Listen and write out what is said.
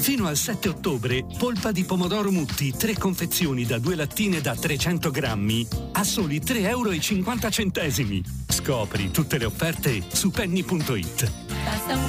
Fino al 7 ottobre, polpa di pomodoro Mutti, 3 confezioni da 2 lattine da 300 grammi, a soli 3,50 euro. Scopri tutte le offerte su penny.it. Basta un